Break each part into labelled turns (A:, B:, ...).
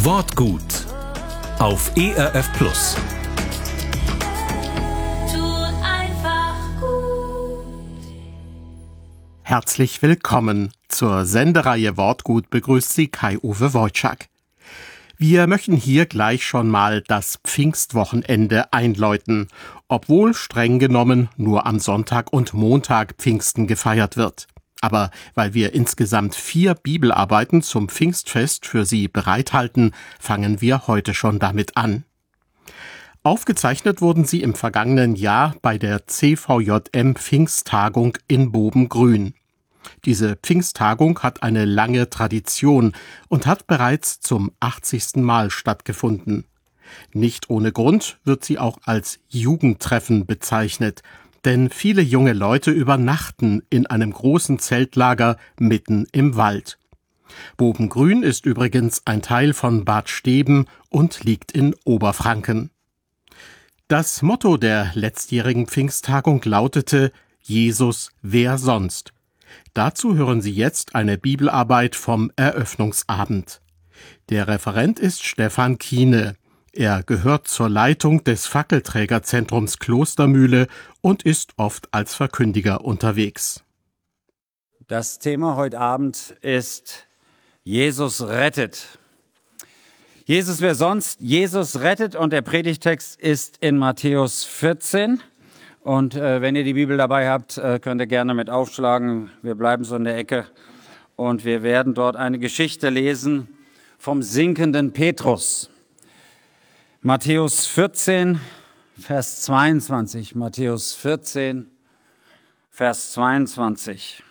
A: Wortgut auf ERF Plus.
B: Tut einfach gut.
C: Herzlich willkommen. Zur Sendereihe Wortgut begrüßt Sie Kai-Uwe Wojczak. Wir möchten hier gleich schon mal das Pfingstwochenende einläuten, obwohl streng genommen nur am Sonntag und Montag Pfingsten gefeiert wird. Aber weil wir insgesamt 4 Bibelarbeiten zum Pfingstfest für Sie bereithalten, fangen wir heute schon damit an. Aufgezeichnet wurden sie im vergangenen Jahr bei der CVJM Pfingsttagung in Bobengrün. Diese Pfingsttagung hat eine lange Tradition und hat bereits zum 80. Mal stattgefunden. Nicht ohne Grund wird sie auch als Jugendtreffen bezeichnet, denn viele junge Leute übernachten in einem großen Zeltlager mitten im Wald. Bobengrün ist übrigens ein Teil von Bad Steben und liegt in Oberfranken. Das Motto der letztjährigen Pfingsttagung lautete: Jesus, wer sonst? Dazu hören Sie jetzt eine Bibelarbeit vom Eröffnungsabend. Der Referent ist Stefan Kiene. Er gehört zur Leitung des Fackelträgerzentrums Klostermühle und ist oft als Verkündiger unterwegs.
D: Das Thema heute Abend ist Jesus rettet. Jesus, wer sonst? Jesus rettet, und der Predigtext ist in Matthäus 14. Und wenn ihr die Bibel dabei habt, könnt ihr gerne mit aufschlagen. Wir bleiben so in der Ecke und wir werden dort eine Geschichte lesen vom sinkenden Petrus. Matthäus 14, Vers 22. Matthäus 14, Vers 22.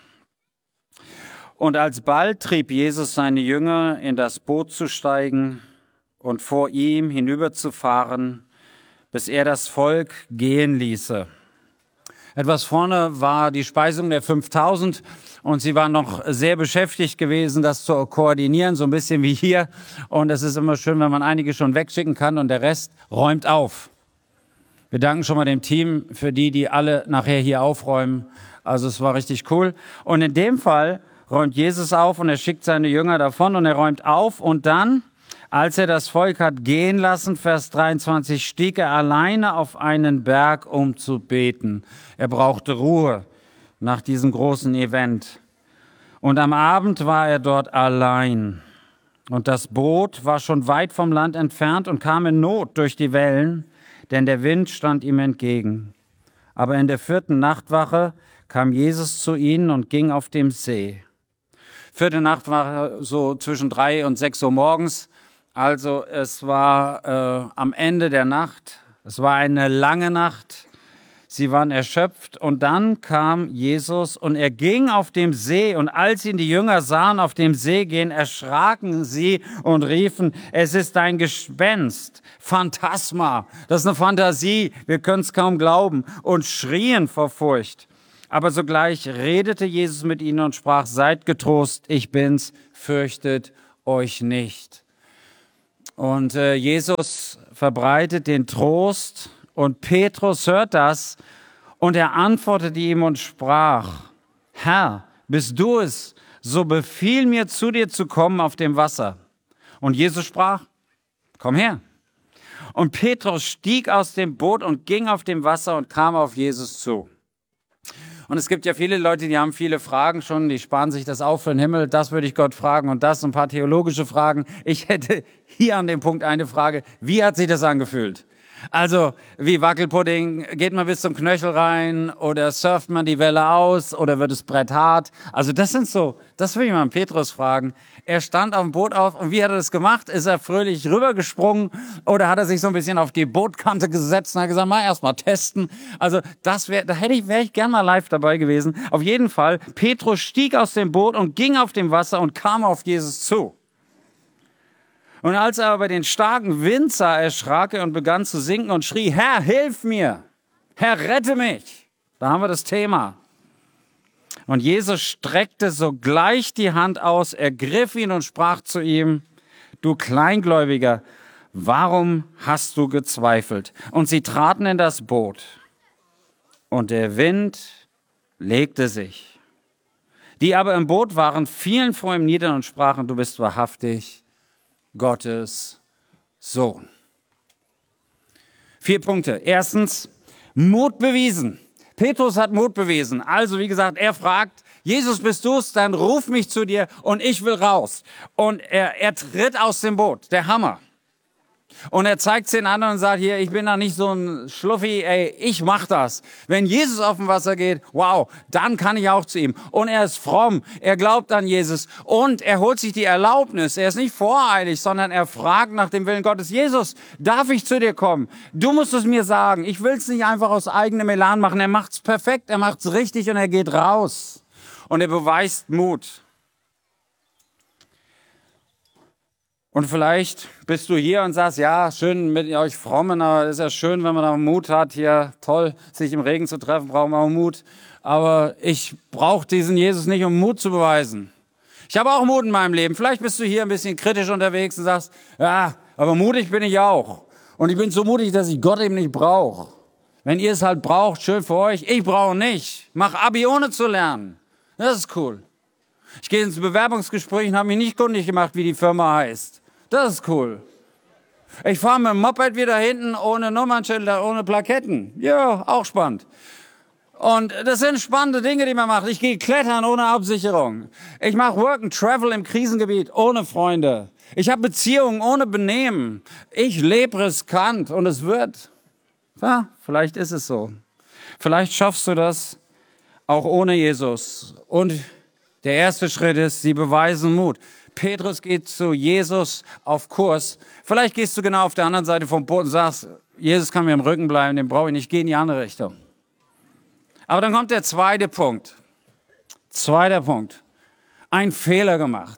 D: Und alsbald trieb Jesus seine Jünger, in das Boot zu steigen und vor ihm hinüberzufahren, bis er das Volk gehen ließe. Etwas vorne war die Speisung der 5000 und sie waren noch sehr beschäftigt gewesen, das zu koordinieren, so ein bisschen wie hier. Und es ist immer schön, wenn man einige schon wegschicken kann und der Rest räumt auf. Wir danken schon mal dem Team für die alle nachher hier aufräumen. Also es war richtig cool. Und in dem Fall räumt Jesus auf und er schickt seine Jünger davon und er räumt auf und dann, als er das Volk hat gehen lassen, Vers 23, stieg er alleine auf einen Berg, um zu beten. Er brauchte Ruhe nach diesem großen Event. Und am Abend war er dort allein. Und das Boot war schon weit vom Land entfernt und kam in Not durch die Wellen, denn der Wind stand ihm entgegen. Aber in der 4. Nachtwache kam Jesus zu ihnen und ging auf dem See. 4. Nachtwache so zwischen 3 und 6 Uhr morgens. Also es war am Ende der Nacht, es war eine lange Nacht, sie waren erschöpft und dann kam Jesus und er ging auf dem See und als ihn die Jünger sahen auf dem See gehen, erschraken sie und riefen, es ist ein Gespenst, Phantasma, das ist eine Fantasie, wir können es kaum glauben und schrien vor Furcht. Aber sogleich redete Jesus mit ihnen und sprach, seid getrost, ich bin's, fürchtet euch nicht. Und Jesus verbreitet den Trost und Petrus hört das und er antwortete ihm und sprach, Herr, bist du es, so befiehl mir zu dir zu kommen auf dem Wasser. Und Jesus sprach, komm her. Und Petrus stieg aus dem Boot und ging auf dem Wasser und kam auf Jesus zu. Und es gibt ja viele Leute, die haben viele Fragen schon, die sparen sich das auf für den Himmel. Das würde ich Gott fragen und das, ein paar theologische Fragen. Ich hätte hier an dem Punkt eine Frage. Wie hat sich das angefühlt? Also, wie Wackelpudding, geht man bis zum Knöchel rein oder surft man die Welle aus oder wird das Brett hart? Also das will ich mal Petrus fragen. Er stand auf dem Boot auf und wie hat er das gemacht? Ist er fröhlich rübergesprungen oder hat er sich so ein bisschen auf die Bootkante gesetzt und hat gesagt, mal erst mal testen? Also wäre ich gern mal live dabei gewesen. Auf jeden Fall, Petrus stieg aus dem Boot und ging auf dem Wasser und kam auf Jesus zu. Und als er aber den starken Wind sah, erschrak er und begann zu sinken und schrie, Herr, hilf mir! Herr, rette mich! Da haben wir das Thema. Und Jesus streckte sogleich die Hand aus, ergriff ihn und sprach zu ihm, du Kleingläubiger, warum hast du gezweifelt? Und sie traten in das Boot. Und der Wind legte sich. Die aber im Boot waren, fielen vor ihm nieder und sprachen, du bist wahrhaftig Gottes Sohn. 4 Punkte. Erstens, Mut bewiesen. Petrus hat Mut bewiesen. Also, wie gesagt, er fragt, Jesus, bist du's? Dann ruf mich zu dir und ich will raus. Und er tritt aus dem Boot. Der Hammer. Und er zeigt es den anderen und sagt, hier, ich bin da nicht so ein Schluffi, ey, ich mach das. Wenn Jesus auf dem Wasser geht, wow, dann kann ich auch zu ihm. Und er ist fromm, er glaubt an Jesus und er holt sich die Erlaubnis. Er ist nicht voreilig, sondern er fragt nach dem Willen Gottes. Jesus, darf ich zu dir kommen? Du musst es mir sagen. Ich will es nicht einfach aus eigenem Elan machen. Er macht's perfekt, er macht's richtig und er geht raus. Und er beweist Mut. Und vielleicht bist du hier und sagst, ja, schön mit euch Frommen, aber ist ja schön, wenn man da Mut hat, hier toll, sich im Regen zu treffen, brauchen wir auch Mut. Aber ich brauche diesen Jesus nicht, um Mut zu beweisen. Ich habe auch Mut in meinem Leben. Vielleicht bist du hier ein bisschen kritisch unterwegs und sagst, ja, aber mutig bin ich auch. Und ich bin so mutig, dass ich Gott eben nicht brauche. Wenn ihr es halt braucht, schön für euch. Ich brauche nicht. Mach Abi ohne zu lernen. Das ist cool. Ich gehe ins Bewerbungsgespräch und habe mich nicht kundig gemacht, wie die Firma heißt. Das ist cool. Ich fahre mit dem Moped wieder hinten ohne Nummernschilder, ohne Plaketten. Ja, auch spannend. Und das sind spannende Dinge, die man macht. Ich gehe klettern ohne Absicherung. Ich mache Work and Travel im Krisengebiet ohne Freunde. Ich habe Beziehungen ohne Benehmen. Ich lebe riskant und es wird. Ja, vielleicht ist es so. Vielleicht schaffst du das auch ohne Jesus. Und der erste Schritt ist, sie beweisen Mut. Petrus geht zu Jesus auf Kurs. Vielleicht gehst du genau auf der anderen Seite vom Boot und sagst, Jesus kann mir im Rücken bleiben, den brauche ich nicht, geh in die andere Richtung. Aber dann kommt der zweite Punkt. Zweiter Punkt. Ein Fehler gemacht.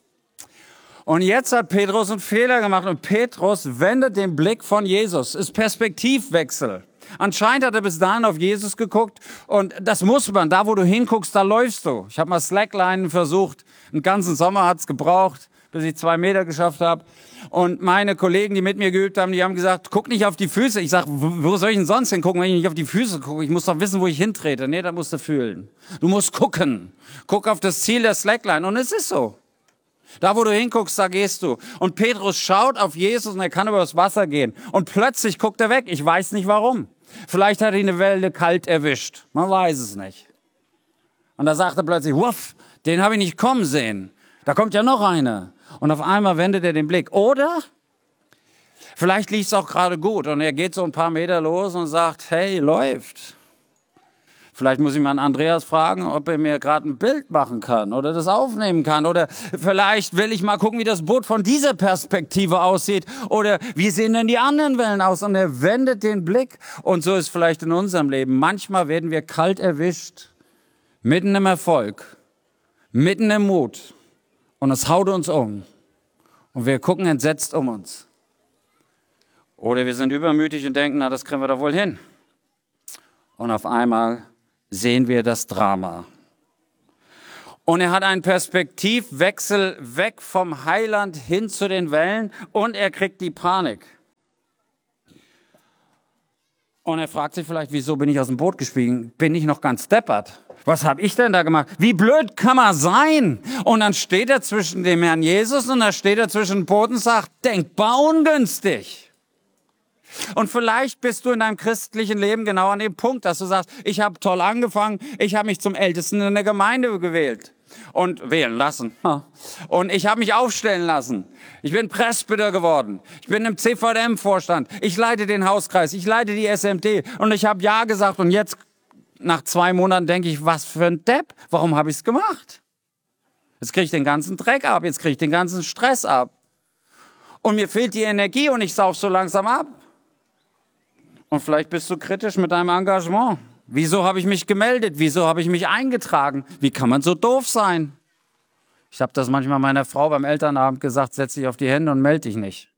D: Und jetzt hat Petrus einen Fehler gemacht und Petrus wendet den Blick von Jesus. Es ist Perspektivwechsel. Anscheinend hat er bis dahin auf Jesus geguckt und das muss man. Da, wo du hinguckst, da läufst du. Ich habe mal Slackline versucht. Einen ganzen Sommer hat's gebraucht, bis ich 2 Meter geschafft habe. Und meine Kollegen, die mit mir geübt haben, die haben gesagt, guck nicht auf die Füße. Ich sage, wo soll ich denn sonst hingucken, wenn ich nicht auf die Füße gucke? Ich muss doch wissen, wo ich hintrete. Nee, da musst du fühlen. Du musst gucken. Guck auf das Ziel der Slackline. Und es ist so. Da, wo du hinguckst, da gehst du. Und Petrus schaut auf Jesus und er kann über das Wasser gehen. Und plötzlich guckt er weg. Ich weiß nicht warum. Vielleicht hat ihn eine Welle kalt erwischt. Man weiß es nicht. Und da sagt er plötzlich, wuff, den habe ich nicht kommen sehen. Da kommt ja noch einer. Und auf einmal wendet er den Blick. Oder vielleicht liegt es auch gerade gut. Und er geht so ein paar Meter los und sagt, hey, läuft. Vielleicht muss ich mal an Andreas fragen, ob er mir gerade ein Bild machen kann oder das aufnehmen kann. Oder vielleicht will ich mal gucken, wie das Boot von dieser Perspektive aussieht. Oder wie sehen denn die anderen Wellen aus? Und er wendet den Blick. Und so ist vielleicht in unserem Leben. Manchmal werden wir kalt erwischt, mitten im Erfolg, mitten im Mut. Und es haut uns um. Und wir gucken entsetzt um uns. Oder wir sind übermütig und denken, na, das kriegen wir doch wohl hin. Und auf einmal sehen wir das Drama. Und er hat einen Perspektivwechsel weg vom Heiland hin zu den Wellen und er kriegt die Panik. Und er fragt sich vielleicht, wieso bin ich aus dem Boot gestiegen? Bin ich noch ganz deppert? Was habe ich denn da gemacht? Wie blöd kann man sein? Und dann steht er zwischen dem Herrn Jesus und dann steht er zwischen dem Boot und sagt, denkbar ungünstig. Und vielleicht bist du in deinem christlichen Leben genau an dem Punkt, dass du sagst, ich habe toll angefangen, ich habe mich zum Ältesten in der Gemeinde gewählt und wählen lassen. Und ich habe mich aufstellen lassen. Ich bin Presbyter geworden. Ich bin im CVM-Vorstand. Ich leite den Hauskreis. Ich leite die SMD. Und ich habe Ja gesagt. Und jetzt, nach 2 Monaten, denke ich, was für ein Depp. Warum habe ich es gemacht? Jetzt kriege ich den ganzen Dreck ab. Jetzt kriege ich den ganzen Stress ab. Und mir fehlt die Energie und ich sauf so langsam ab. Und vielleicht bist du kritisch mit deinem Engagement. Wieso habe ich mich gemeldet? Wieso habe ich mich eingetragen? Wie kann man so doof sein? Ich habe das manchmal meiner Frau beim Elternabend gesagt, setz dich auf die Hände und melde dich nicht.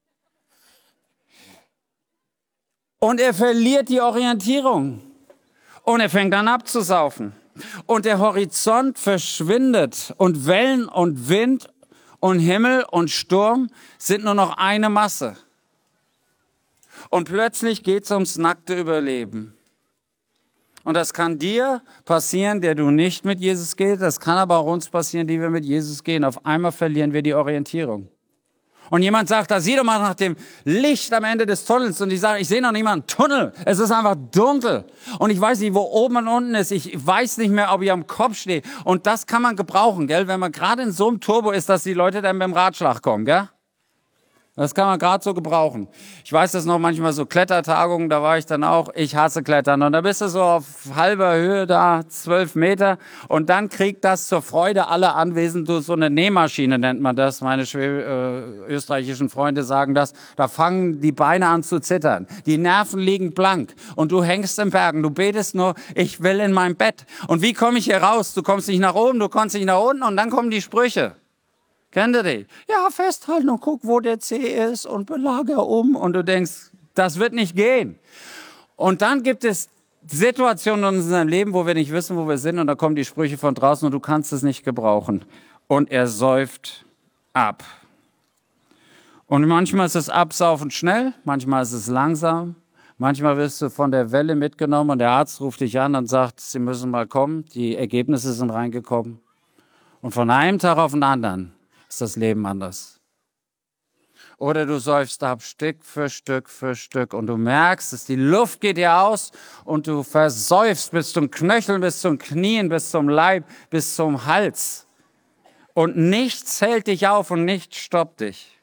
D: Und er verliert die Orientierung. Und er fängt an abzusaufen. Und der Horizont verschwindet. Und Wellen und Wind und Himmel und Sturm sind nur noch eine Masse. Und plötzlich geht es ums nackte Überleben. Und das kann dir passieren, der du nicht mit Jesus gehst. Das kann aber auch uns passieren, die wir mit Jesus gehen. Auf einmal verlieren wir die Orientierung. Und jemand sagt, da sieh doch mal nach dem Licht am Ende des Tunnels. Und ich sage, ich sehe noch nicht mal einen Tunnel. Es ist einfach dunkel. Und ich weiß nicht, wo oben und unten ist. Ich weiß nicht mehr, ob ich am Kopf stehe. Und das kann man gebrauchen, gell? Wenn man gerade in so einem Turbo ist, dass die Leute dann beim Ratschlag kommen, gell? Das kann man gerade so gebrauchen. Ich weiß das noch manchmal so Klettertagungen, da war ich dann auch, ich hasse Klettern. Und da bist du so auf halber Höhe da, 12 Meter. Und dann kriegt das zur Freude aller Anwesenden so eine Nähmaschine, nennt man das. Meine österreichischen Freunde sagen das. Da fangen die Beine an zu zittern. Die Nerven liegen blank. Und du hängst im Bergen. Du betest nur, ich will in mein Bett. Und wie komme ich hier raus? Du kommst nicht nach oben, du kommst nicht nach unten. Und dann kommen die Sprüche. Kennt ihr die? Ja, festhalten und guck, wo der C ist und belager um. Und du denkst, das wird nicht gehen. Und dann gibt es Situationen in unserem Leben, wo wir nicht wissen, wo wir sind. Und da kommen die Sprüche von draußen und du kannst es nicht gebrauchen. Und er säuft ab. Und manchmal ist es Absaufen schnell, manchmal ist es langsam. Manchmal wirst du von der Welle mitgenommen und der Arzt ruft dich an und sagt, Sie müssen mal kommen. Die Ergebnisse sind reingekommen. Und von einem Tag auf den anderen ist das Leben anders. Oder du säufst ab Stück für Stück für Stück und du merkst, dass die Luft geht dir aus und du versäufst bis zum Knöcheln, bis zum Knien, bis zum Leib, bis zum Hals. Und nichts hält dich auf und nichts stoppt dich.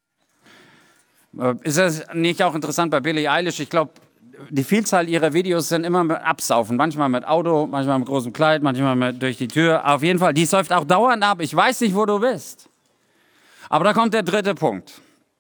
D: Ist das nicht auch interessant bei Billie Eilish? Ich glaube, die Vielzahl ihrer Videos sind immer mit Absaufen. Manchmal mit Auto, manchmal mit großem Kleid, manchmal durch die Tür. Auf jeden Fall, die säuft auch dauernd ab. Ich weiß nicht, wo du bist. Aber da kommt der dritte Punkt.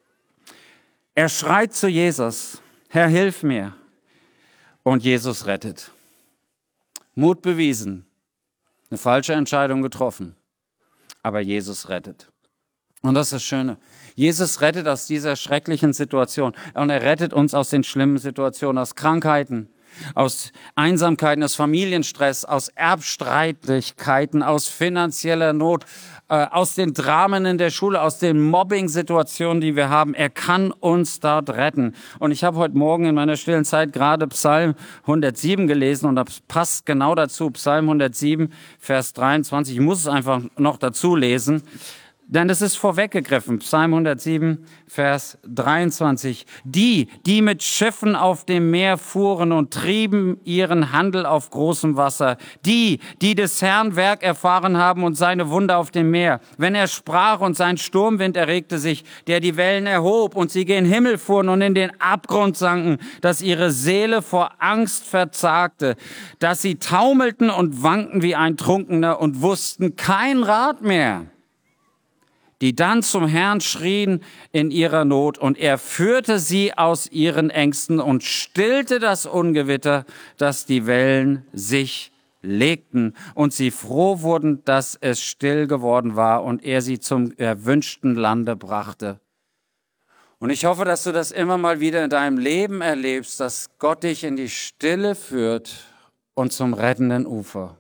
D: Er schreit zu Jesus, Herr, hilf mir. Und Jesus rettet. Mut bewiesen. Eine falsche Entscheidung getroffen. Aber Jesus rettet. Und das ist das Schöne. Jesus rettet aus dieser schrecklichen Situation. Und er rettet uns aus den schlimmen Situationen, aus Krankheiten, aus Einsamkeiten, aus Familienstress, aus Erbstreitigkeiten, aus finanzieller Not, aus den Dramen in der Schule, aus den Mobbing-Situationen, die wir haben. Er kann uns dort retten. Und ich habe heute Morgen in meiner stillen Zeit gerade Psalm 107 gelesen und das passt genau dazu. Psalm 107, Vers 23. Ich muss es einfach noch dazu lesen. Denn es ist vorweggegriffen. Psalm 107, Vers 23. Die mit Schiffen auf dem Meer fuhren und trieben ihren Handel auf großem Wasser. Die des Herrn Werk erfahren haben und seine Wunder auf dem Meer. Wenn er sprach und sein Sturmwind erregte sich, der die Wellen erhob und sie gen Himmel fuhren und in den Abgrund sanken, dass ihre Seele vor Angst verzagte, dass sie taumelten und wankten wie ein Trunkener und wussten kein Rat mehr. Die dann zum Herrn schrien in ihrer Not, und er führte sie aus ihren Ängsten und stillte das Ungewitter, dass die Wellen sich legten und sie froh wurden, dass es still geworden war und er sie zum erwünschten Lande brachte. Und ich hoffe, dass du das immer mal wieder in deinem Leben erlebst, dass Gott dich in die Stille führt und zum rettenden Ufer.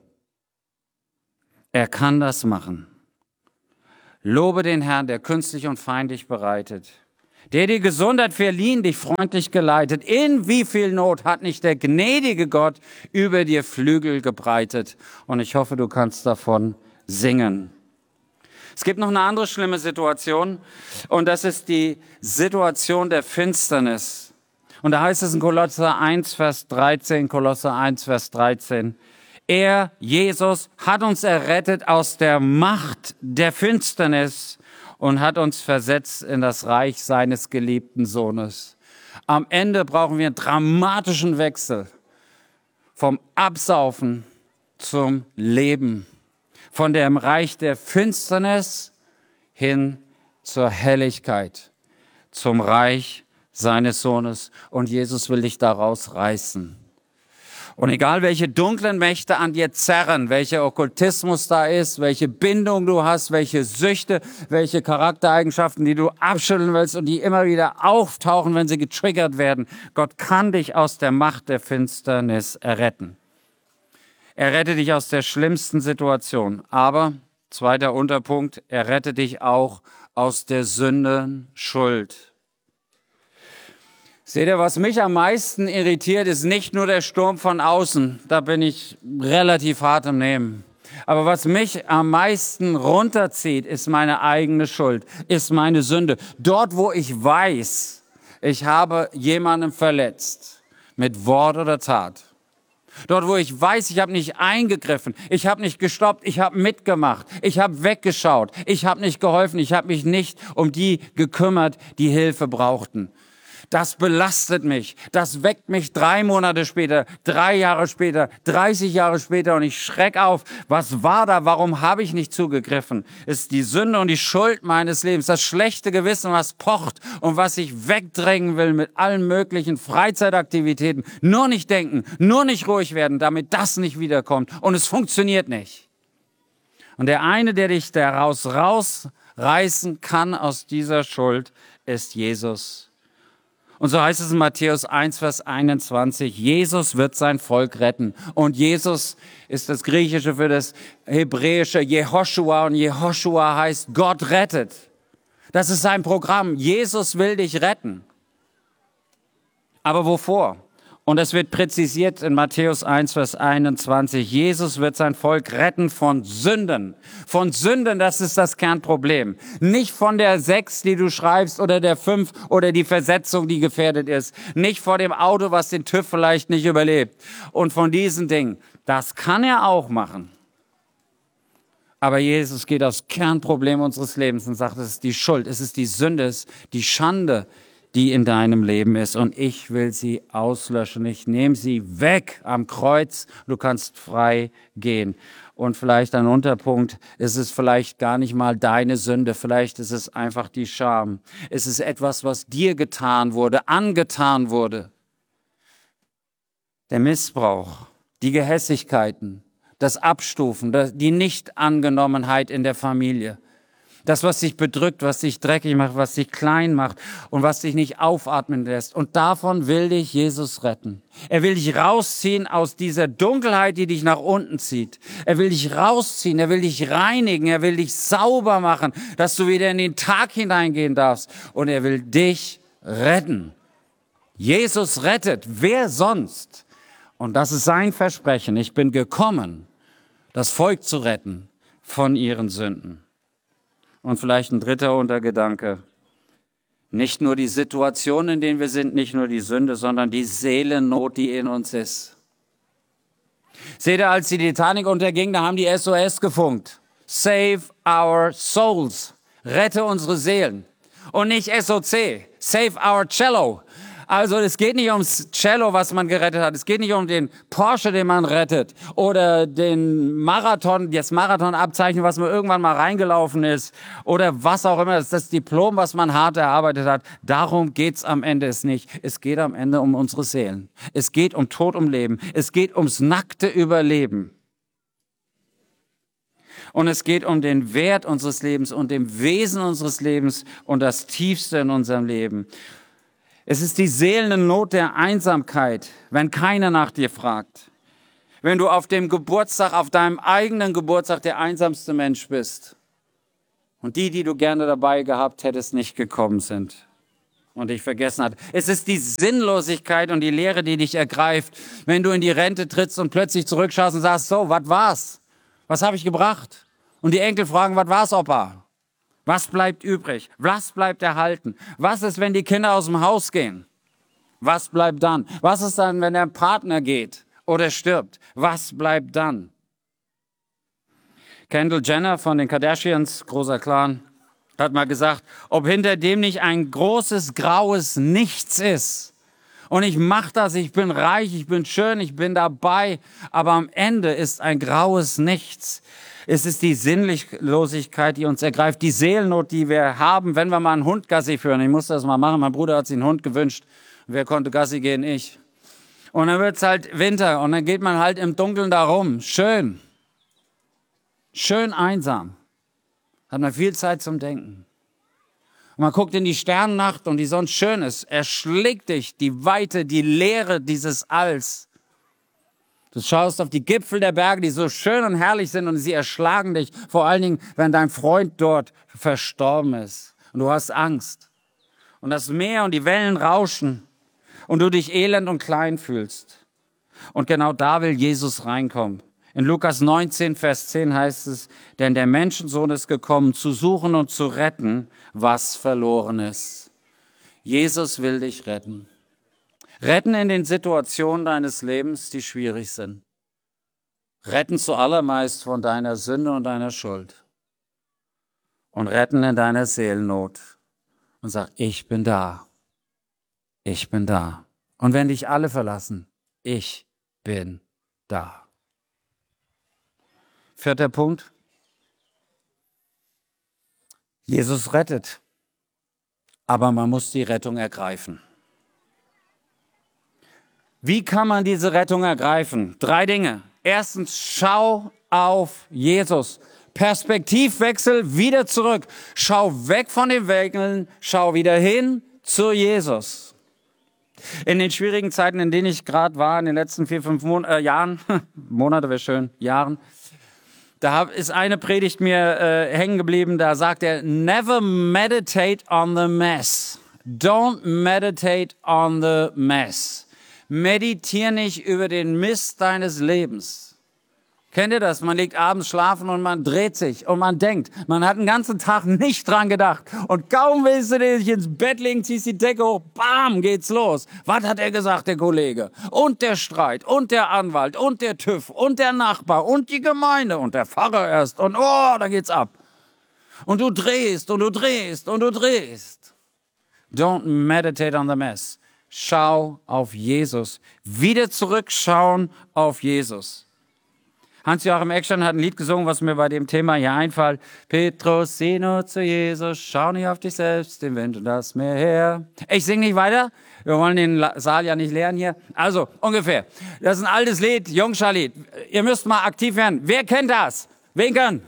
D: Er kann das machen. Lobe den Herrn, der künstlich und feindlich bereitet, der dir Gesundheit verliehen, dich freundlich geleitet. In wie viel Not hat nicht der gnädige Gott über dir Flügel gebreitet? Und ich hoffe, du kannst davon singen. Es gibt noch eine andere schlimme Situation und das ist die Situation der Finsternis. Und da heißt es in Kolosser 1, Vers 13, Kolosser 1, Vers 13, er, Jesus, hat uns errettet aus der Macht der Finsternis und hat uns versetzt in das Reich seines geliebten Sohnes. Am Ende brauchen wir einen dramatischen Wechsel vom Absaufen zum Leben, von dem Reich der Finsternis hin zur Helligkeit, zum Reich seines Sohnes. Und Jesus will dich daraus reißen. Und egal, welche dunklen Mächte an dir zerren, welcher Okkultismus da ist, welche Bindung du hast, welche Süchte, welche Charaktereigenschaften, die du abschütteln willst und die immer wieder auftauchen, wenn sie getriggert werden, Gott kann dich aus der Macht der Finsternis erretten. Er rettet dich aus der schlimmsten Situation. Aber, zweiter Unterpunkt, er rettet dich auch aus der Sündenschuld. Seht ihr, was mich am meisten irritiert, ist nicht nur der Sturm von außen. Da bin ich relativ hart im Nehmen. Aber was mich am meisten runterzieht, ist meine eigene Schuld, ist meine Sünde. Dort, wo ich weiß, ich habe jemanden verletzt, mit Wort oder Tat. Dort, wo ich weiß, ich habe nicht eingegriffen, ich habe nicht gestoppt, ich habe mitgemacht, ich habe weggeschaut, ich habe nicht geholfen, ich habe mich nicht um die gekümmert, die Hilfe brauchten. Das belastet mich, das weckt mich 3 Monate später, 3 Jahre später, 30 Jahre später und ich schreck auf. Was war da? Warum habe ich nicht zugegriffen? Es ist die Sünde und die Schuld meines Lebens, das schlechte Gewissen, was pocht und was ich wegdrängen will mit allen möglichen Freizeitaktivitäten. Nur nicht denken, nur nicht ruhig werden, damit das nicht wiederkommt und es funktioniert nicht. Und der eine, der dich daraus rausreißen kann aus dieser Schuld, ist Jesus. Und so heißt es in Matthäus 1, Vers 21, Jesus wird sein Volk retten. Und Jesus ist das Griechische für das Hebräische Jehoshua und Jehoshua heißt Gott rettet. Das ist sein Programm. Jesus will dich retten. Aber wovor? Und es wird präzisiert in Matthäus 1, Vers 21. Jesus wird sein Volk retten von Sünden. Von Sünden, das ist das Kernproblem. Nicht von der 6, die du schreibst, oder der 5 oder die Versetzung, die gefährdet ist. Nicht vor dem Auto, was den TÜV vielleicht nicht überlebt. Und von diesen Dingen. Das kann er auch machen. Aber Jesus geht aufs Kernproblem unseres Lebens und sagt, es ist die Schuld, es ist die Sünde, es ist die Schande, die in deinem Leben ist. Und ich will sie auslöschen. Ich nehme sie weg am Kreuz. Du kannst frei gehen. Und vielleicht ein Unterpunkt, ist es vielleicht gar nicht mal deine Sünde. Vielleicht ist es einfach die Scham. Es ist etwas, was dir getan wurde, angetan wurde. Der Missbrauch, die Gehässigkeiten, das Abstufen, die Nichtangenommenheit in der Familie. Das, was dich bedrückt, was dich dreckig macht, was dich klein macht und was dich nicht aufatmen lässt. Und davon will dich Jesus retten. Er will dich rausziehen aus dieser Dunkelheit, die dich nach unten zieht. Er will dich rausziehen, er will dich reinigen, er will dich sauber machen, dass du wieder in den Tag hineingehen darfst. Und er will dich retten. Jesus rettet. Wer sonst? Und das ist sein Versprechen. Ich bin gekommen, das Volk zu retten von ihren Sünden. Und vielleicht ein dritter Untergedanke. Nicht nur die Situation, in denen wir sind, nicht nur die Sünde, sondern die Seelennot, die in uns ist. Seht ihr, als die Titanic unterging, da haben die SOS gefunkt. Save our souls. Rette unsere Seelen. Und nicht SOC. Save our cello. Also es geht nicht ums Cello, was man gerettet hat. Es geht nicht um den Porsche, den man rettet. Oder den Marathon, das Marathonabzeichen, was man irgendwann mal reingelaufen ist. Oder was auch immer. Das ist das Diplom, was man hart erarbeitet hat. Darum geht's am Ende es nicht. Es geht am Ende um unsere Seelen. Es geht um Tod, um Leben. Es geht ums nackte Überleben. Und es geht um den Wert unseres Lebens und dem Wesen unseres Lebens und das Tiefste in unserem Leben. Es ist die Seelennot der Einsamkeit, wenn keiner nach dir fragt. Wenn du auf dem Geburtstag, auf deinem eigenen Geburtstag der einsamste Mensch bist und die du gerne dabei gehabt hättest, nicht gekommen sind und dich vergessen hat. Es ist die Sinnlosigkeit und die Leere, die dich ergreift, wenn du in die Rente trittst und plötzlich zurückschaust und sagst, so, was war's? Was habe ich gebracht? Und die Enkel fragen, was war's, Opa? Was bleibt übrig? Was bleibt erhalten? Was ist, wenn die Kinder aus dem Haus gehen? Was bleibt dann? Was ist dann, wenn der Partner geht oder stirbt? Was bleibt dann? Kendall Jenner von den Kardashians, großer Clan, hat mal gesagt, ob hinter dem nicht ein großes, graues Nichts ist. Und ich mache das, ich bin reich, ich bin schön, ich bin dabei, aber am Ende ist ein graues Nichts. Es ist die Sinnlosigkeit, die uns ergreift, die Seelennot, die wir haben, wenn wir mal einen Hund Gassi führen. Ich musste das mal machen, mein Bruder hat sich einen Hund gewünscht. Wer konnte Gassi gehen? Ich. Und dann wird's halt Winter und dann geht man halt im Dunkeln da rum. Schön. Schön einsam. Hat man viel Zeit zum Denken. Und man guckt in die Sternennacht und die sonst schön ist. Erschlägt dich die Weite, die Leere dieses Alls. Du schaust auf die Gipfel der Berge, die so schön und herrlich sind und sie erschlagen dich. Vor allen Dingen, wenn dein Freund dort verstorben ist. Und du hast Angst. Und das Meer und die Wellen rauschen. Und du dich elend und klein fühlst. Und genau da will Jesus reinkommen. In Lukas 19, Vers 10 heißt es, denn der Menschensohn ist gekommen, zu suchen und zu retten, was verloren ist. Jesus will dich retten. Retten in den Situationen deines Lebens, die schwierig sind. Retten zuallermeist von deiner Sünde und deiner Schuld. Und retten in deiner Seelennot. Und sag, ich bin da. Ich bin da. Und wenn dich alle verlassen, ich bin da. 4. Punkt. Jesus rettet. Aber man muss die Rettung ergreifen. Wie kann man diese Rettung ergreifen? 3 Dinge. Erstens, schau auf Jesus. Perspektivwechsel, wieder zurück. Schau weg von den Wägeln, schau wieder hin zu Jesus. In den schwierigen Zeiten, in denen ich gerade war, in den letzten 4, 5 Jahren, Monate wäre schön, Jahren, da ist eine Predigt mir hängen geblieben, da sagt er, never meditate on the mess. Don't meditate on the mess. Meditier nicht über den Mist deines Lebens. Kennt ihr das? Man liegt abends schlafen und man dreht sich und man denkt, man hat den ganzen Tag nicht dran gedacht. Und kaum willst du dich ins Bett legen, ziehst die Decke hoch, bam, geht's los. Was hat er gesagt, der Kollege? Und der Streit und der Anwalt und der TÜV und der Nachbar und die Gemeinde und der Pfarrer erst. Und oh, da geht's ab. Und du drehst und du drehst und du drehst. Don't meditate on the mess. Schau auf Jesus. Wieder zurückschauen auf Jesus. Hans-Joachim Eckstein hat ein Lied gesungen, was mir bei dem Thema hier einfällt. Petrus, sieh nur zu Jesus, schau nicht auf dich selbst, den Wind und das Meer her. Ich singe nicht weiter, wir wollen den Saal ja nicht leeren hier. Also, ungefähr. Das ist ein altes Lied, Jungscharlied. Ihr müsst mal aktiv werden. Wer kennt das? Winken.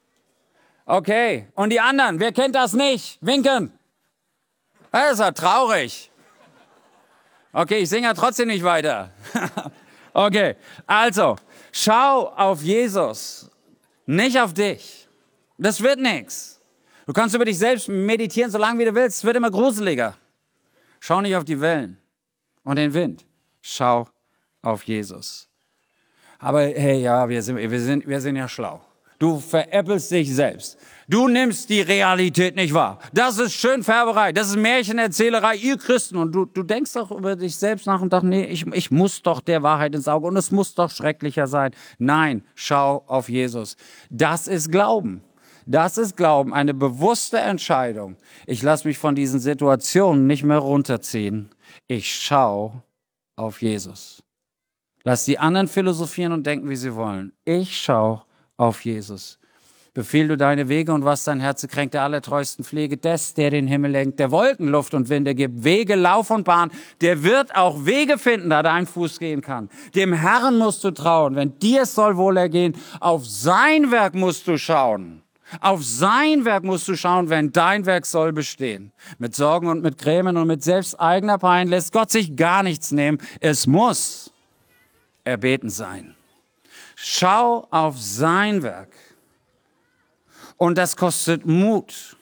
D: Okay. Und die anderen, wer kennt das nicht? Winken. Das ist ja traurig. Okay, ich singe ja trotzdem nicht weiter. Okay, also, schau auf Jesus, nicht auf dich. Das wird nichts. Du kannst über dich selbst meditieren, solange wie du willst. Es wird immer gruseliger. Schau nicht auf die Wellen und den Wind. Schau auf Jesus. Aber hey, ja, wir sind ja schlau. Du veräppelst dich selbst. Du nimmst die Realität nicht wahr. Das ist Schönfärberei, das ist Märchenerzählerei, ihr Christen. Und du denkst doch über dich selbst nach und sagst, nee, ich muss doch der Wahrheit ins Auge und es muss doch schrecklicher sein. Nein, schau auf Jesus. Das ist Glauben. Das ist Glauben, eine bewusste Entscheidung. Ich lasse mich von diesen Situationen nicht mehr runterziehen. Ich schau auf Jesus. Lass die anderen philosophieren und denken, wie sie wollen. Ich schau auf Jesus. Befiehl du deine Wege und was dein Herz kränkt, der allertreuesten Pflege des, der den Himmel lenkt, der Wolken, Luft und Winde gibt, Wege, Lauf und Bahn, der wird auch Wege finden, da dein Fuß gehen kann. Dem Herrn musst du trauen, wenn dir es soll wohl ergehen, auf sein Werk musst du schauen. Auf sein Werk musst du schauen, wenn dein Werk soll bestehen. Mit Sorgen und mit Grämen und mit selbst eigener Pein lässt Gott sich gar nichts nehmen. Es muss erbeten sein. Schau auf sein Werk. Und das kostet Mut.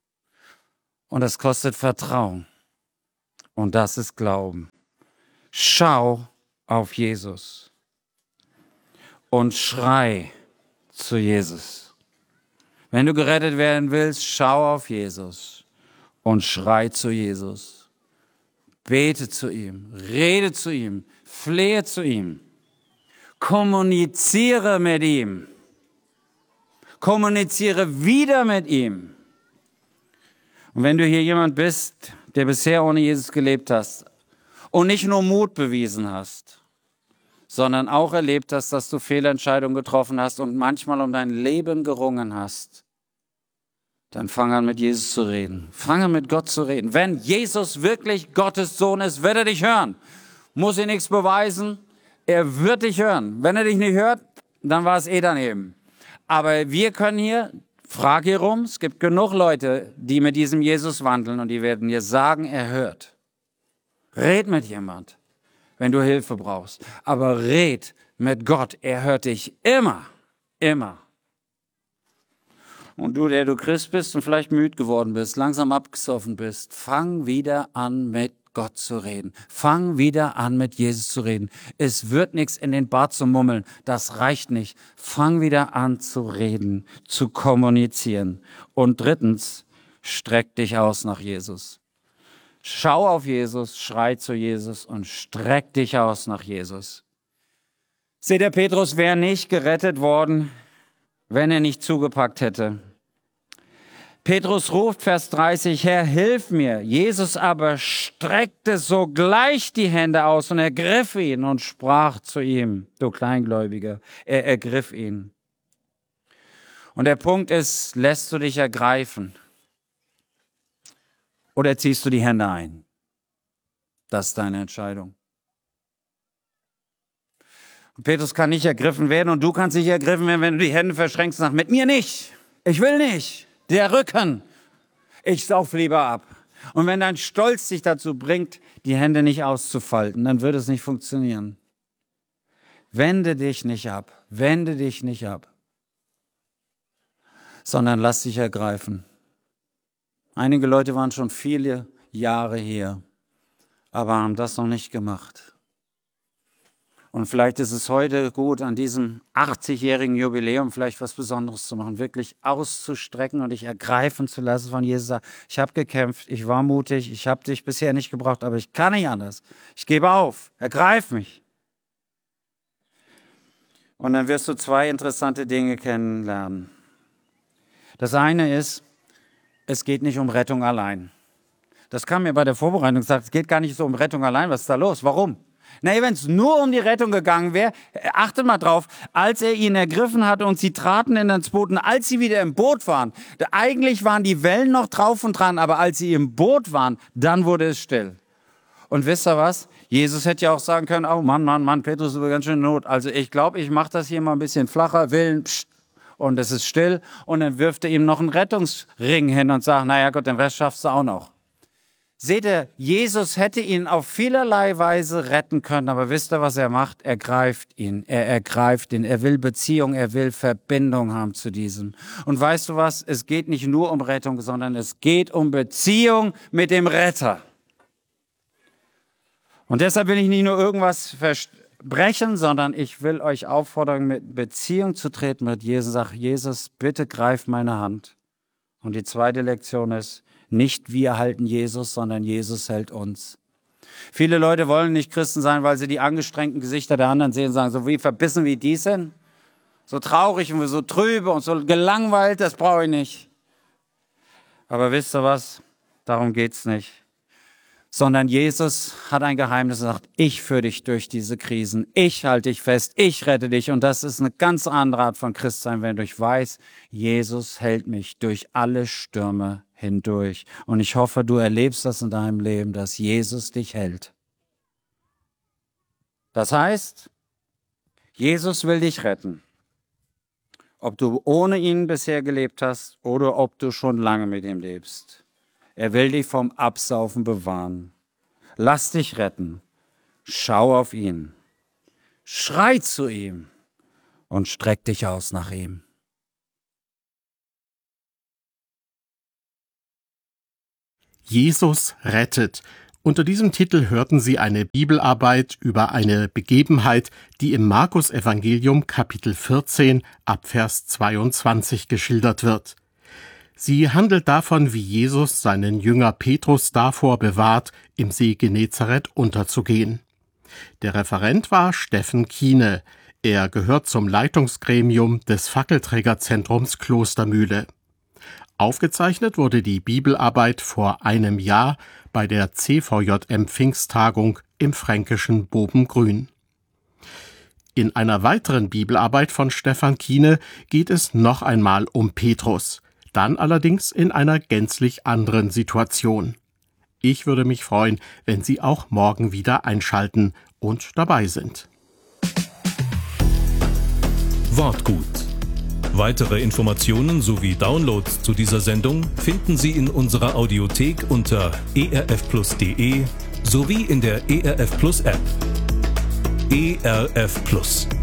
D: Und das kostet Vertrauen. Und das ist Glauben. Schau auf Jesus. Und schrei zu Jesus. Wenn du gerettet werden willst, schau auf Jesus. Und schrei zu Jesus. Bete zu ihm. Rede zu ihm. Flehe zu ihm. Kommuniziere mit ihm. Kommuniziere wieder mit ihm. Und wenn du hier jemand bist, der bisher ohne Jesus gelebt hast und nicht nur Mut bewiesen hast, sondern auch erlebt hast, dass du Fehlentscheidungen getroffen hast und manchmal um dein Leben gerungen hast, dann fang an mit Jesus zu reden. Fang an mit Gott zu reden. Wenn Jesus wirklich Gottes Sohn ist, wird er dich hören. Muss er nichts beweisen, er wird dich hören. Wenn er dich nicht hört, dann war es daneben. Aber wir können hier, frag hier rum, es gibt genug Leute, die mit diesem Jesus wandeln und die werden dir sagen, er hört. Red mit jemand, wenn du Hilfe brauchst. Aber red mit Gott, er hört dich immer, immer. Und du, der du Christ bist und vielleicht müde geworden bist, langsam abgesoffen bist, fang wieder an mit Gott zu reden. Fang wieder an, mit Jesus zu reden. Es wird nichts in den Bart zu mummeln. Das reicht nicht. Fang wieder an zu reden, zu kommunizieren. Und drittens, streck dich aus nach Jesus. Schau auf Jesus, schrei zu Jesus und streck dich aus nach Jesus. Seht ihr, Petrus wäre nicht gerettet worden, wenn er nicht zugepackt hätte. Petrus ruft, Vers 30, Herr, hilf mir. Jesus aber streckte sogleich die Hände aus und ergriff ihn und sprach zu ihm, du Kleingläubiger, er ergriff ihn. Und der Punkt ist, lässt du dich ergreifen oder ziehst du die Hände ein? Das ist deine Entscheidung. Und Petrus kann nicht ergriffen werden und du kannst nicht ergriffen werden, wenn du die Hände verschränkst und sagst, mit mir nicht, ich will nicht. Der Rücken, ich sauf lieber ab. Und wenn dein Stolz dich dazu bringt, die Hände nicht auszufalten, dann wird es nicht funktionieren. Wende dich nicht ab, sondern lass dich ergreifen. Einige Leute waren schon viele Jahre hier, aber haben das noch nicht gemacht. Und vielleicht ist es heute gut, an diesem 80-jährigen Jubiläum vielleicht was Besonderes zu machen, wirklich auszustrecken und dich ergreifen zu lassen von Jesus. Ich habe gekämpft, ich war mutig, ich habe dich bisher nicht gebraucht, aber ich kann nicht anders. Ich gebe auf, ergreif mich. Und dann wirst du zwei interessante Dinge kennenlernen. Das eine ist, es geht nicht um Rettung allein. Das kam mir bei der Vorbereitung gesagt, es geht gar nicht so um Rettung allein, was ist da los? Warum? Na, wenn es nur um die Rettung gegangen wäre, achtet mal drauf, als er ihn ergriffen hatte und sie traten in das Boot und als sie wieder im Boot waren, eigentlich waren die Wellen noch drauf und dran, aber als sie im Boot waren, dann wurde es still. Und wisst ihr was? Jesus hätte ja auch sagen können, oh Mann, Petrus ist ganz schön in Not. Also ich glaube, ich mache das hier mal ein bisschen flacher, und es ist still. Und dann wirft er ihm noch einen Rettungsring hin und sagt, naja Gott, den Rest schaffst du auch noch. Seht ihr, Jesus hätte ihn auf vielerlei Weise retten können, aber wisst ihr, was er macht? Er ergreift ihn, er will Beziehung, er will Verbindung haben zu diesem. Und weißt du was, es geht nicht nur um Rettung, sondern es geht um Beziehung mit dem Retter. Und deshalb will ich nicht nur irgendwas versprechen, sondern ich will euch auffordern, mit Beziehung zu treten mit Jesus. Sag, Jesus, bitte greif meine Hand. Und die zweite Lektion ist, nicht wir halten Jesus, sondern Jesus hält uns. Viele Leute wollen nicht Christen sein, weil sie die angestrengten Gesichter der anderen sehen und sagen, so wie verbissen wie die sind, so traurig und so trübe und so gelangweilt, das brauche ich nicht. Aber wisst ihr was? Darum geht's nicht. Sondern Jesus hat ein Geheimnis und sagt, ich führe dich durch diese Krisen, ich halte dich fest, ich rette dich. Und das ist eine ganz andere Art von Christsein, wenn du weißt, Jesus hält mich durch alle Stürme hindurch. Und ich hoffe, du erlebst das in deinem Leben, dass Jesus dich hält. Das heißt, Jesus will dich retten. Ob du ohne ihn bisher gelebt hast oder ob du schon lange mit ihm lebst. Er will dich vom Absaufen bewahren. Lass dich retten. Schau auf ihn. Schrei zu ihm und streck dich aus nach ihm.
C: Jesus rettet. Unter diesem Titel hörten Sie eine Bibelarbeit über eine Begebenheit, die im Markus-Evangelium Kapitel 14 ab Vers 22 geschildert wird. Sie handelt davon, wie Jesus seinen Jünger Petrus davor bewahrt, im See Genezareth unterzugehen. Der Referent war Steffen Kiene. Er gehört zum Leitungsgremium des Fackelträgerzentrums Klostermühle. Aufgezeichnet wurde die Bibelarbeit vor einem Jahr bei der CVJM Pfingsttagung im fränkischen Bobengrün. In einer weiteren Bibelarbeit von Stefan Kiene geht es noch einmal um Petrus. Dann allerdings in einer gänzlich anderen Situation. Ich würde mich freuen, wenn Sie auch morgen wieder einschalten und dabei sind.
A: Wortgut. Weitere Informationen sowie Downloads zu dieser Sendung finden Sie in unserer Audiothek unter erfplus.de sowie in der ERF Plus App. ERF Plus.